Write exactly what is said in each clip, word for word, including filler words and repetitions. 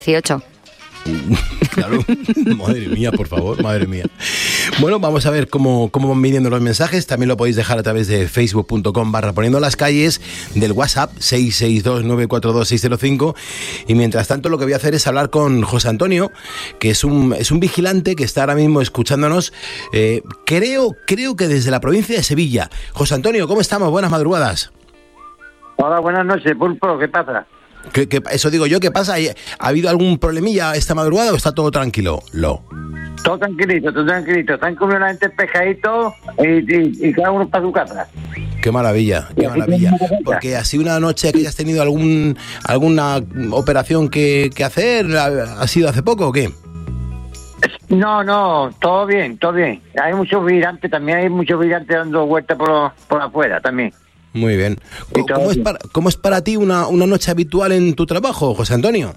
dieciocho. Claro, madre mía, por favor, madre mía. Bueno, vamos a ver cómo, cómo van viniendo los mensajes. También lo podéis dejar a través de facebook.com barra poniendo las calles, del WhatsApp seis seis dos nueve cuatro dos seis cero cinco. Y mientras tanto lo que voy a hacer es hablar con José Antonio, que es un, es un vigilante que está ahora mismo escuchándonos, eh, creo, creo que desde la provincia de Sevilla. José Antonio, ¿cómo estamos? Buenas madrugadas. Hola, buenas noches, Pulpo, ¿qué pasa? ¿Qué, qué, eso digo yo, ¿qué pasa? ¿Ha habido algún problemilla esta madrugada o está todo tranquilo? Lo. Todo tranquilito, todo tranquilito. Están comiendo la gente pescadito y, y, y cada uno para su casa. Qué maravilla, qué maravilla. Porque así una noche que hayas tenido algún alguna operación que, que hacer, ¿ha sido hace poco o qué? No, no, todo bien, todo bien. Hay muchos vigilantes, también hay muchos vigilantes dando vueltas por, por afuera también. Muy bien. ¿Cómo, ¿Cómo, es para, ¿Cómo es para ti una, una noche habitual en tu trabajo, José Antonio?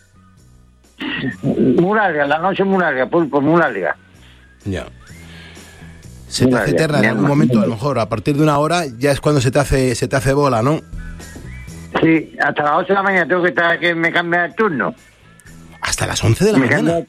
Muy larga, la noche muy larga, Pulpo, muy larga. Ya. Se te hace eterna en algún momento, a lo mejor. A partir de una hora ya es cuando se te hace se te hace bola, ¿no? Sí, hasta las ocho de la mañana tengo que estar que me cambie el turno. ¿Hasta las once de la me mañana?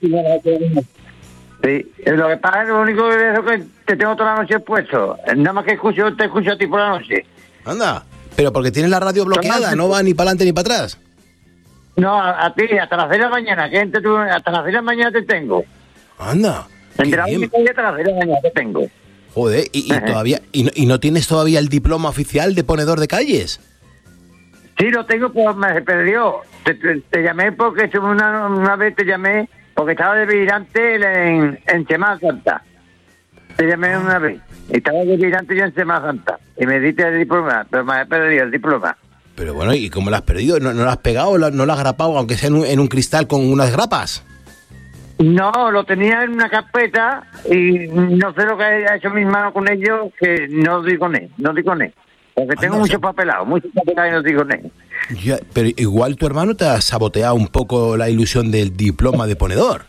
Sí, lo que pasa es lo único que es que te tengo toda la noche puesto. Nada más que escucho, te escucho a ti por la noche. Anda, pero porque tienes la radio bloqueada, no va ni para adelante ni para atrás. No, a, a ti, hasta las seis de la mañana, que entre tú, hasta las seis de la mañana te tengo. Anda. Entre las una y media hasta las seis de la mañana te tengo. Joder, y, y todavía, y no, y no tienes todavía el diploma oficial de ponedor de calles. Sí, lo tengo, pues me perdió. Te, te, te llamé porque una, una vez te llamé porque estaba de vigilante en, en Semana Santa. Te llamé ah. una vez. Estaba de vigilante yo en Semana Santa. Y me diste el diploma, pero me he perdido el diploma. Pero bueno, ¿y cómo lo has perdido? ¿No, no lo has pegado, no lo has grapado, aunque sea en un, en un cristal con unas grapas? No, lo tenía en una carpeta y no sé lo que ha hecho mis manos con ellos, que no doy con él, no doy con él. Porque tengo ah, no, mucho o sea, papelado, mucho papelado y no doy con él. Ya, pero igual tu hermano te ha saboteado un poco la ilusión del diploma de ponedor.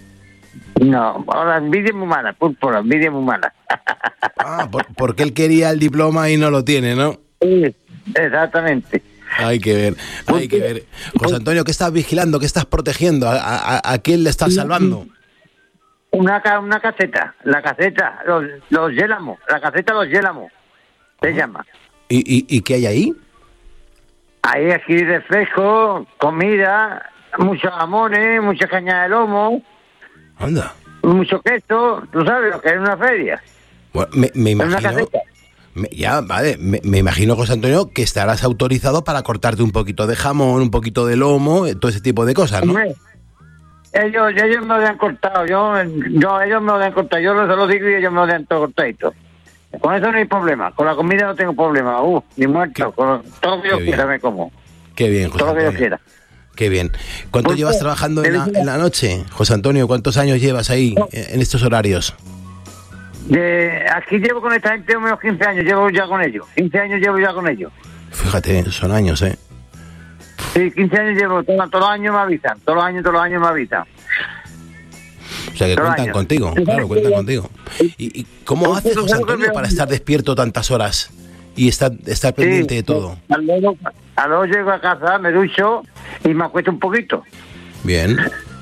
No, la envidia es muy mala, por, por la envidia es muy mala. Ah, por, porque él quería el diploma y no lo tiene, ¿no? Sí, exactamente. Hay que ver, hay que ver. José Antonio, ¿qué estás vigilando? ¿Qué estás protegiendo? ¿A, a, a quién le estás salvando? Una, una caseta, la caseta, los, los Yélamos, la caseta Los Yélamos, se uh-huh. llama. ¿Y, y, ¿Y qué hay ahí? Hay aquí refresco, comida, muchos jamones, mucha caña de lomo. Anda. Mucho queso, tú sabes lo que es una feria. Bueno, me, me imagino... Me, ya, vale, me, me imagino, José Antonio, que estarás autorizado para cortarte un poquito de jamón, un poquito de lomo, todo ese tipo de cosas, ¿no? Ellos, ellos me lo habían cortado, yo, yo ellos me lo habían cortado, yo se lo digo y ellos me lo habían cortado. Con eso no hay problema, con la comida no tengo problema, uh, ni muerto, qué, con todo lo que yo bien. quiera me como. Qué bien, José Todo Antonio. lo que yo quiera. Qué bien. ¿Cuánto ¿Por llevas qué? trabajando en la, en la noche, José Antonio? ¿Cuántos años llevas ahí, no. en estos horarios? De, aquí llevo con esta gente unos quince años, llevo ya con ellos. quince años llevo ya con ellos. Fíjate, son años, ¿eh? Sí, quince años llevo, todos, todos los años me avisan, todos los años, todos los años me avisan. O sea que todos cuentan contigo, claro, cuentan contigo. ¿Y, y cómo haces, José Antonio, para estar despierto tantas horas y estar, estar pendiente sí, de todo? Luego, a luego llego a casa, me ducho y me acuesto un poquito. Bien.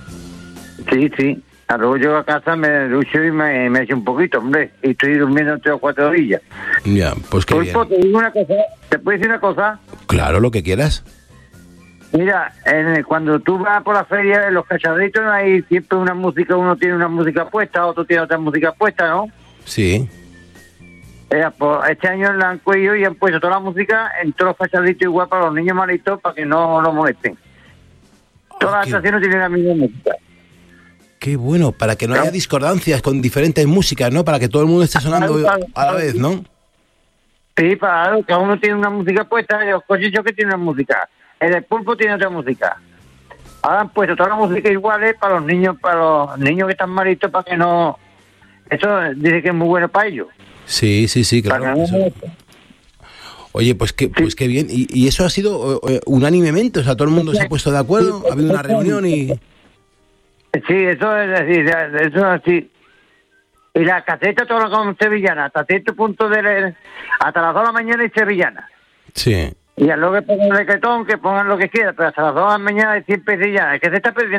Sí, sí. A luego llego a casa, me ducho y me, me echo un poquito, hombre. Y estoy durmiendo tres o cuatro horillas. Ya, pues qué bien. Te digo una cosa, ¿te puedo decir una cosa? Claro, lo que quieras. Mira, en, cuando tú vas por la feria, en los cacharritos hay siempre una música, uno tiene una música puesta, otro tiene otra música puesta, ¿no? Sí. Eh, pues este año la han cuello y han puesto toda la música en todos los cacharritos igual para los niños malitos, para que no los molesten. Todas las estaciones tienen la misma música. Qué bueno, para que no haya discordancias con diferentes músicas, ¿no? Para que todo el mundo esté sonando a la vez, ¿no? Sí, para cada uno tiene una música puesta, y los cochichos que tienen una música. El del Pulpo tiene otra música. Ahora han puesto toda la música iguales para los niños, para los niños que están malitos, para que no... Eso dice que es muy bueno para ellos. Sí, sí, sí, claro. No eso... Oye, pues qué, pues qué bien. ¿Y, y eso ha sido uh, unánimemente? O sea, todo el mundo se ha puesto de acuerdo, ha habido una reunión y... Sí, eso es así, eso es así. Y la caseta toda con sevillana, hasta cierto punto de... hasta las dos de la mañana y sevillana. Sí. Y a luego que pongan el decretón, que pongan lo que quieran, pero hasta las dos de la mañana siempre ya, es que se está perdiendo